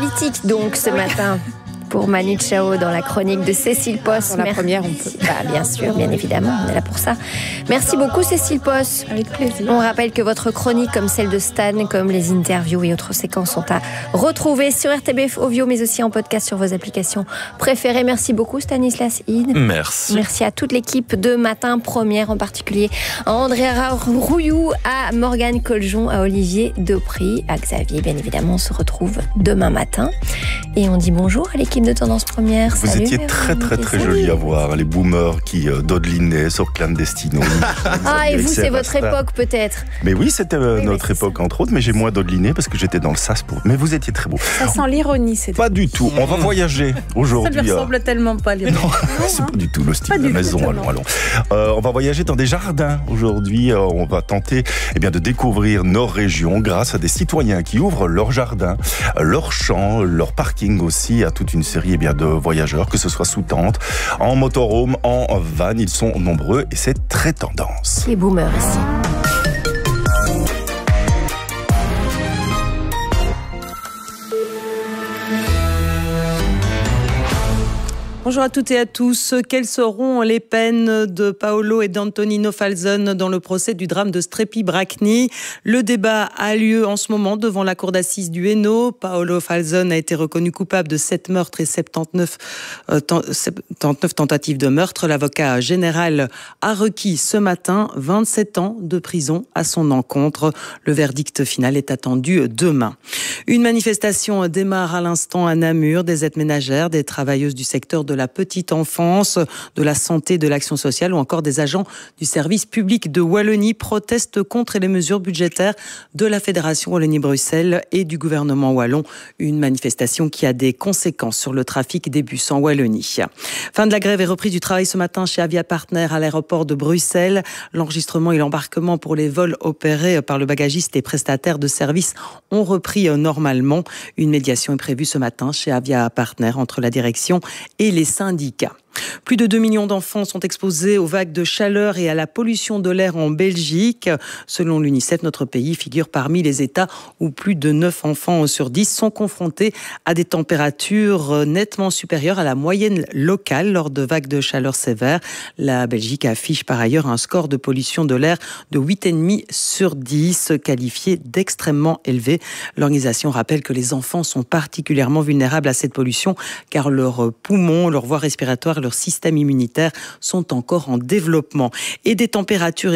politique donc ce matin. Pour Manu Chao dans la chronique de Cécile Posse. Pour la première, on peut. Bien sûr, bien évidemment, on est là pour ça. Merci beaucoup Cécile Posse. Avec plaisir. On rappelle que votre chronique, comme celle de Stan, comme les interviews et autres séquences sont à retrouver sur RTBF Audio, mais aussi en podcast sur vos applications préférées. Merci beaucoup Stanislas Hid. Merci. Merci à toute l'équipe de Matin Première, en particulier à Andrea Rouillou, à Morgane Coljon, à Olivier Depry, à Xavier. Bien évidemment, on se retrouve demain matin. Et on dit bonjour à l'équipe de Tendance Première. Vous Salut, étiez très jolis à voir, les boomers qui dodelinaient sur Clandestino. Et vous, c'est votre époque peut-être. Mais oui, c'était notre époque entre autres, mais j'ai moins dodeliné parce que j'étais dans le sas. Mais vous étiez très beau. Ça sent l'ironie, c'est pas du tout. On va voyager aujourd'hui. Ça ne lui ressemble tellement pas, l'ironie. Non, c'est pas du tout le style de la maison. Allons. On va voyager dans des jardins aujourd'hui. On va tenter de découvrir nos régions grâce à des citoyens qui ouvrent leurs jardins, leurs champs, leurs parkings aussi à toute une série de voyageurs, que ce soit sous tente, en motorhome, en van. Ils sont nombreux et c'est très tendance. Les boomers ici. Bonjour à toutes et à tous. Quelles seront les peines de Paolo et d'Antonino Falzon dans le procès du drame de Strepi-Bracni? Le débat a lieu en ce moment devant la cour d'assises du Hainaut. Paolo Falzon a été reconnu coupable de 7 meurtres et 79 tentatives de meurtre. L'avocat général a requis ce matin 27 ans de prison à son encontre. Le verdict final est attendu demain. Une manifestation démarre à l'instant à Namur. Des aides ménagères, des travailleuses du secteur de la petite enfance, de la santé, de l'action sociale ou encore des agents du service public de Wallonie protestent contre les mesures budgétaires de la Fédération Wallonie-Bruxelles et du gouvernement wallon. Une manifestation qui a des conséquences sur le trafic des bus en Wallonie. Fin de la grève et reprise du travail ce matin chez Avia Partner à l'aéroport de Bruxelles. L'enregistrement et l'embarquement pour les vols opérés par le bagagiste et prestataire de services ont repris normalement. Une médiation est prévue ce matin chez Avia Partner entre la direction et les syndicats. Plus de 2 millions d'enfants sont exposés aux vagues de chaleur et à la pollution de l'air en Belgique. Selon l'UNICEF, notre pays figure parmi les États où plus de 9 enfants sur 10 sont confrontés à des températures nettement supérieures à la moyenne locale lors de vagues de chaleur sévères. La Belgique affiche par ailleurs un score de pollution de l'air de 8,5 sur 10, qualifié d'extrêmement élevé. L'organisation rappelle que les enfants sont particulièrement vulnérables à cette pollution car leurs poumons, leurs voies respiratoires, leur système immunitaire sont encore en développement. Et des températures